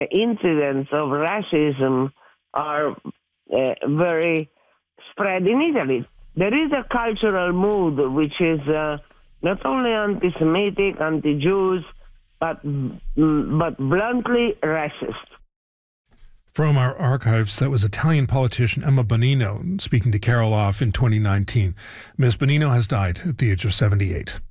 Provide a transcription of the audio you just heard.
incidents of racism are very spread in Italy. There is a cultural mood which is not only anti-Semitic, anti-Jews, but bluntly racist. From our archives, that was Italian politician Emma Bonino speaking to Carol Off in 2019. Ms. Bonino has died at the age of 78.